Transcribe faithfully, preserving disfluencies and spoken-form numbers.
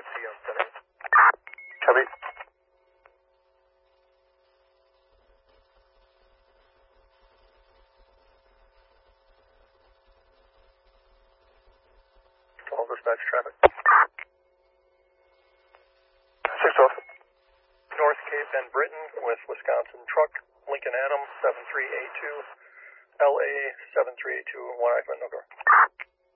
Road, C M Center. Copy. twelve dispatch traffic. six twelve. North Cape and Britain with Wisconsin truck, Lincoln Adam, seven three eight two, L A seven three eight two, one Eichmann, November.